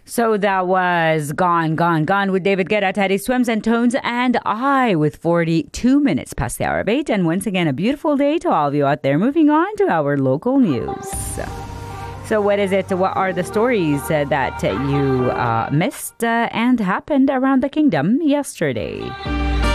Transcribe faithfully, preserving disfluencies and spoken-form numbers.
So that was Gone, Gone, Gone with David Guetta, Teddy Swims and Tones and I with forty-two minutes past the hour of eight. And once again, a beautiful day to all of you out there. Moving on to our local news. So what is it? What are the stories uh, that uh, you uh, missed uh, and happened around the kingdom yesterday?